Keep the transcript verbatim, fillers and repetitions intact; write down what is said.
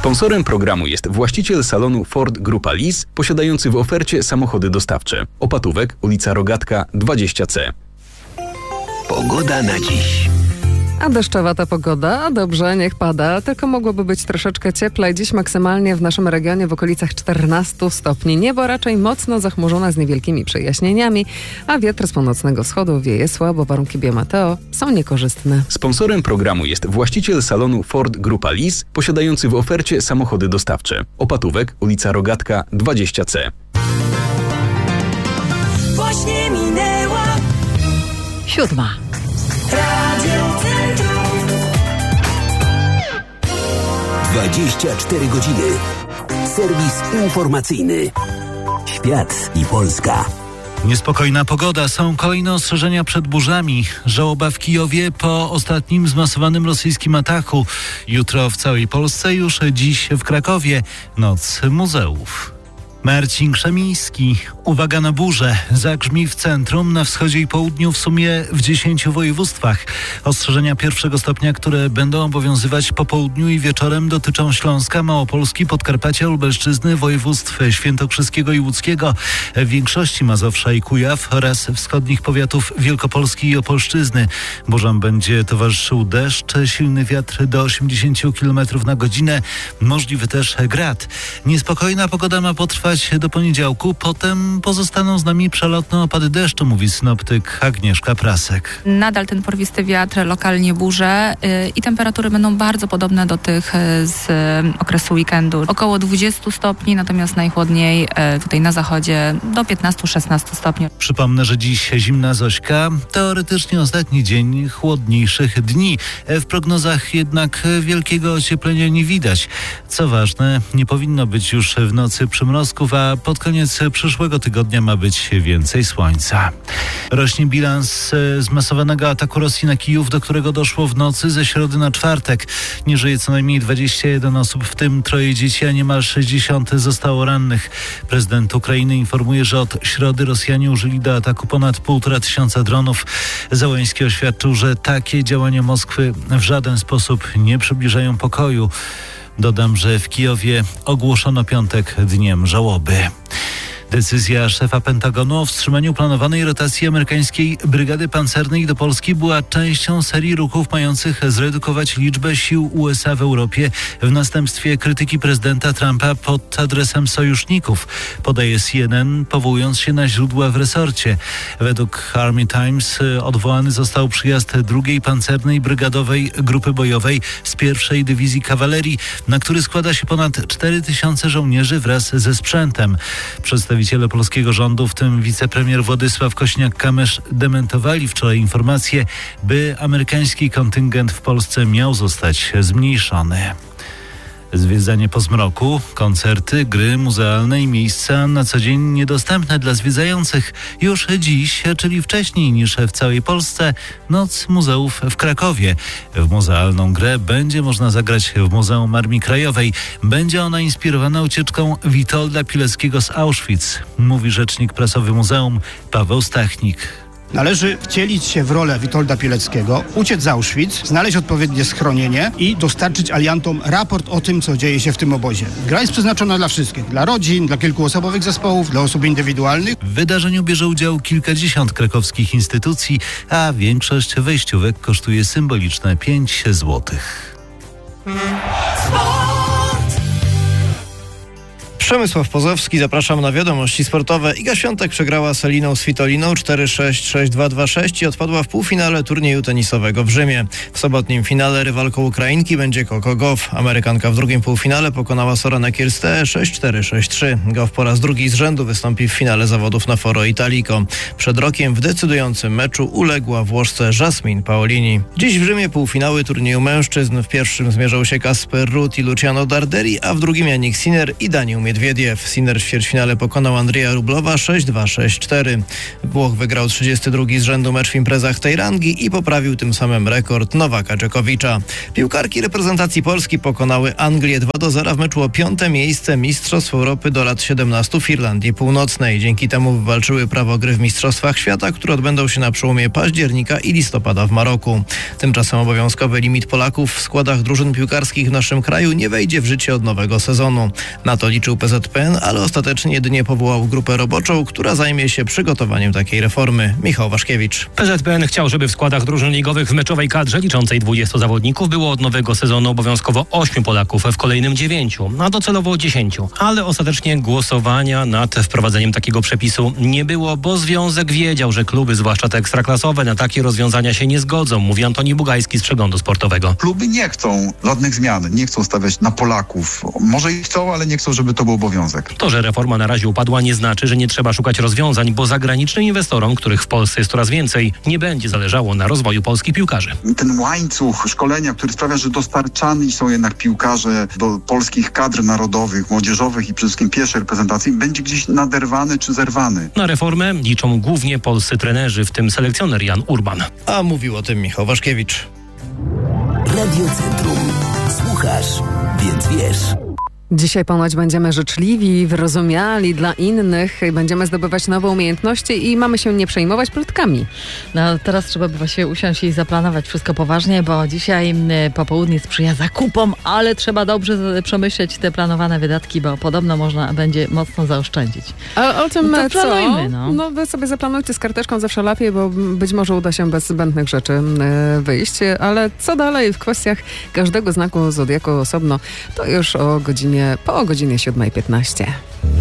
Sponsorem programu jest właściciel salonu Ford Grupa Lis, posiadający w ofercie samochody dostawcze. Opatówek, ulica Rogatka dwadzieścia C. Pogoda na dziś. A deszczowa ta pogoda? Dobrze, niech pada, tylko mogłoby być troszeczkę cieplej. Dziś maksymalnie w naszym regionie w okolicach czternastu stopni. Niebo raczej mocno zachmurzone z niewielkimi przejaśnieniami, a wiatr z północnego wschodu wieje słabo. Warunki biometeo są niekorzystne. Sponsorem programu jest właściciel salonu Ford Grupa Lis, posiadający w ofercie samochody dostawcze. Opatówek, ulica Rogatka dwadzieścia C. Właśnie minęła Siódma. Radio Centrum. dwadzieścia cztery godziny. Serwis informacyjny. Świat i Polska. Niespokojna pogoda. Są kolejne ostrzeżenia przed burzami. Żałoba w Kijowie po ostatnim zmasowanym rosyjskim ataku. Jutro w całej Polsce, już dziś w Krakowie. Noc muzeów. Marcin Krzemiński. Uwaga na burzę. Zagrzmi w centrum, na wschodzie i południu, w sumie w dziesięciu województwach. Ostrzeżenia pierwszego stopnia, które będą obowiązywać po południu i wieczorem, dotyczą Śląska, Małopolski, Podkarpacia, Lubelszczyzny, województw świętokrzyskiego i łódzkiego, w większości Mazowsza i Kujaw oraz wschodnich powiatów Wielkopolski i Opolszczyzny. Burzom będzie towarzyszył deszcz, silny wiatr do osiemdziesięciu kilometrów na godzinę, możliwy też grad. Niespokojna pogoda ma potrwać do poniedziałku, potem pozostaną z nami przelotne opady deszczu, mówi synoptyk Agnieszka Prasek. Nadal ten porwisty wiatr, lokalnie burze yy, i temperatury będą bardzo podobne do tych yy, z yy, okresu weekendu. Około dwudziestu stopni, natomiast najchłodniej yy, tutaj na zachodzie do piętnastu szesnastu stopni. Przypomnę, że dziś zimna Zośka, teoretycznie ostatni dzień chłodniejszych dni. W prognozach jednak wielkiego ocieplenia nie widać. Co ważne, nie powinno być już w nocy przymrozków, a pod koniec przyszłego tygodnia ma być więcej słońca. Rośnie bilans zmasowanego ataku Rosji na Kijów, do którego doszło w nocy ze środy na czwartek. Nie żyje co najmniej dwadzieścia jeden osób, w tym troje dzieci, a niemal sześćdziesiąt zostało rannych. Prezydent Ukrainy informuje, że od środy Rosjanie użyli do ataku ponad półtora tysiąca dronów. Zełenski oświadczył, że takie działania Moskwy w żaden sposób nie przybliżają pokoju. Dodam, że w Kijowie ogłoszono piątek dniem żałoby. Decyzja szefa Pentagonu o wstrzymaniu planowanej rotacji amerykańskiej brygady pancernej do Polski była częścią serii ruchów mających zredukować liczbę sił U S A w Europie w następstwie krytyki prezydenta Trumpa pod adresem sojuszników, podaje C N N, powołując się na źródła w resorcie. Według Army Times odwołany został przyjazd drugiej pancernej brygadowej grupy bojowej z pierwszej dywizji kawalerii, na który składa się ponad cztery tysiące żołnierzy wraz ze sprzętem. Przedstawiciele polskiego rządu, w tym wicepremier Władysław Kośniak-Kamysz, dementowali wczoraj informację, by amerykański kontyngent w Polsce miał zostać zmniejszony. Zwiedzanie po zmroku, koncerty, gry muzealne i miejsca na co dzień niedostępne dla zwiedzających. Już dziś, czyli wcześniej niż w całej Polsce, Noc Muzeów w Krakowie. W muzealną grę będzie można zagrać w Muzeum Armii Krajowej. Będzie ona inspirowana ucieczką Witolda Pileckiego z Auschwitz, mówi rzecznik prasowy muzeum Paweł Stachnik. Należy wcielić się w rolę Witolda Pileckiego, uciec z Auschwitz, znaleźć odpowiednie schronienie i dostarczyć aliantom raport o tym, co dzieje się w tym obozie. Gra jest przeznaczona dla wszystkich, dla rodzin, dla kilkuosobowych zespołów, dla osób indywidualnych. W wydarzeniu bierze udział kilkadziesiąt krakowskich instytucji, a większość wejściówek kosztuje symboliczne pięć złotych. Przemysław Pozowski, zapraszam na wiadomości sportowe. Iga Świątek przegrała z Eliną Svitoliną cztery sześć, sześć dwa, dwa sześć i odpadła w półfinale turnieju tenisowego w Rzymie. W sobotnim finale rywalką Ukrainki będzie Coco Gauff. Amerykanka w drugim półfinale pokonała Sorenę Kiersteę sześć cztery, sześć trzy. Gauff po raz drugi z rzędu wystąpi w finale zawodów na Foro Italico. Przed rokiem w decydującym meczu uległa Włoszce Jasmine Paolini. Dziś w Rzymie półfinały turnieju mężczyzn. W pierwszym zmierzą się Kasper Ruud i Luciano Darderi, a w drugim Jannik Sinner i Daniil Medvedev. Miedwiediew. Sinner w ćwierćfinale pokonał Andrzeja Rublowa sześć dwa sześć cztery. Włoch wygrał trzydziesty drugi z rzędu mecz w imprezach tej rangi i poprawił tym samym rekord Nowaka Dżokowicza. Piłkarki reprezentacji Polski pokonały Anglię dwa do zera w meczu o piąte miejsce Mistrzostw Europy do lat siedemnastu w Irlandii Północnej. Dzięki temu wywalczyły prawo gry w Mistrzostwach Świata, które odbędą się na przełomie października i listopada w Maroku. Tymczasem obowiązkowy limit Polaków w składach drużyn piłkarskich w naszym kraju nie wejdzie w życie od nowego sezonu. Na to liczył P Z P N, ale ostatecznie jedynie powołał grupę roboczą, która zajmie się przygotowaniem takiej reformy. Michał Waszkiewicz. P Z P N chciał, żeby w składach drużyn ligowych w meczowej kadrze liczącej dwudziestu zawodników było od nowego sezonu obowiązkowo ośmiu Polaków, w kolejnym dziewięciu, a docelowo dziesięciu. Ale ostatecznie głosowania nad wprowadzeniem takiego przepisu nie było, bo związek wiedział, że kluby, zwłaszcza te ekstraklasowe, na takie rozwiązania się nie zgodzą, mówi Antoni Bugajski z Przeglądu Sportowego. Kluby nie chcą żadnych zmian, nie chcą stawiać na Polaków. Może i chcą, ale nie chcą, żeby to był obowiązek. To, że reforma na razie upadła, nie znaczy, że nie trzeba szukać rozwiązań, bo zagranicznym inwestorom, których w Polsce jest coraz więcej, nie będzie zależało na rozwoju polskich piłkarzy. Ten łańcuch szkolenia, który sprawia, że dostarczani są jednak piłkarze do polskich kadr narodowych, młodzieżowych i przede wszystkim pierwszej reprezentacji, będzie gdzieś naderwany czy zerwany. Na reformę liczą głównie polscy trenerzy, w tym selekcjoner Jan Urban. A mówił o tym Michał Waszkiewicz. Radio Centrum. Słuchasz, więc wiesz. Dzisiaj ponoć będziemy życzliwi, wyrozumiali dla innych, będziemy zdobywać nowe umiejętności i mamy się nie przejmować plotkami. No teraz trzeba by właśnie usiąść i zaplanować wszystko poważnie, bo dzisiaj popołudnie sprzyja zakupom, ale trzeba dobrze przemyśleć te planowane wydatki, bo podobno można będzie mocno zaoszczędzić. A o tym no to co? planujmy, no. No wy sobie zaplanujcie z karteczką zawsze lepiej, bo być może uda się bez zbędnych rzeczy wyjść, ale co dalej w kwestiach każdego znaku zodiaku osobno, to już o godzinie po godzinie siódma piętnaście.